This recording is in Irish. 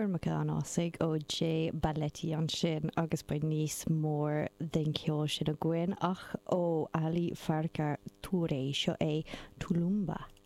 Cormacha an ásaigh ó J Balletti an sin agus ba níos mór den ceol sin a gcuin ach ó Ali Farka Touré seo é Tulumba.